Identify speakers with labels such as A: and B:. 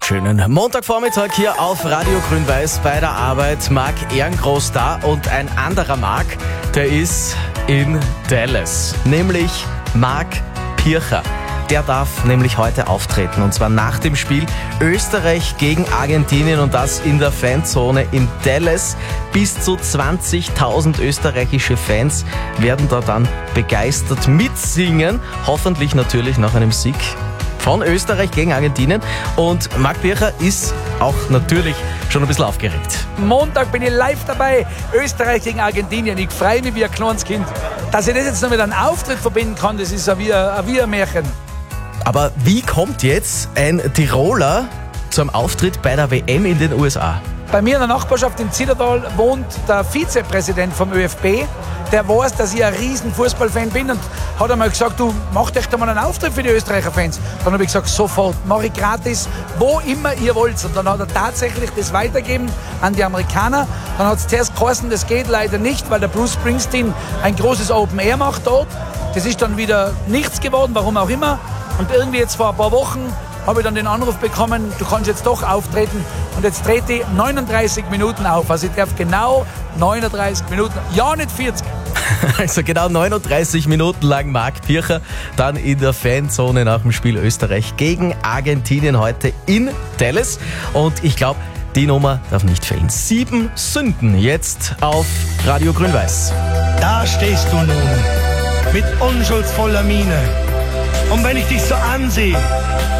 A: Schönen Montagvormittag hier auf Radio Grün-Weiß bei der Arbeit. Marc Ehrengroß da und ein anderer Marc, der ist in Dallas, nämlich Marc Pircher. Der darf nämlich heute auftreten und zwar nach dem Spiel Österreich gegen Argentinien und das in der Fanzone in Dallas. Bis zu 20.000 österreichische Fans werden da dann begeistert mitsingen, hoffentlich natürlich nach einem Sieg von Österreich gegen Argentinien. Und Marc Pircher ist auch natürlich schon ein bisschen aufgeregt.
B: Montag bin ich live dabei, Österreich gegen Argentinien. Ich freue mich wie ein kleines Kind. Dass ich das jetzt noch mit einem Auftritt verbinden kann, das ist wie ein Märchen.
A: Aber wie kommt jetzt ein Tiroler zum Auftritt bei der WM in den USA?
B: Bei mir in der Nachbarschaft in Zillertal wohnt der Vizepräsident vom ÖFB. Der weiß, dass ich ein riesen Fußballfan bin und hat einmal gesagt, du mach doch da mal einen Auftritt für die Österreicher Fans. Dann habe ich gesagt, sofort, mache ich gratis, wo immer ihr wollt. Und dann hat er tatsächlich das weitergegeben an die Amerikaner. Dann hat es zuerst geheißen, das geht leider nicht, weil der Bruce Springsteen ein großes Open Air macht dort. Das ist dann wieder nichts geworden, warum auch immer. Und irgendwie jetzt vor ein paar Wochen habe ich dann den Anruf bekommen, du kannst jetzt doch auftreten. Und jetzt trete ich 39 Minuten auf. Also ich darf genau 39 Minuten, ja nicht 40.
A: Also genau 39 Minuten lang Marc Pircher dann in der Fanzone nach dem Spiel Österreich gegen Argentinien heute in Dallas. Und ich glaube, die Nummer darf nicht fehlen. 7 Sünden jetzt auf Radio Grün-Weiß.
C: Da stehst du nun mit unschuldsvoller Miene. Und wenn ich dich so ansehe,